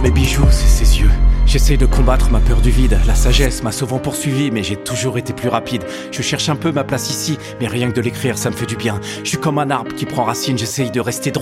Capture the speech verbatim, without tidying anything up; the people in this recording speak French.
mes bijoux, c'est ses yeux. J'essaye de combattre ma peur du vide. La sagesse m'a souvent poursuivi, mais j'ai toujours été plus rapide. Je cherche un peu ma place ici, mais rien que de l'écrire, ça me fait du bien. Je suis comme un arbre qui prend racine, j'essaye de rester droit.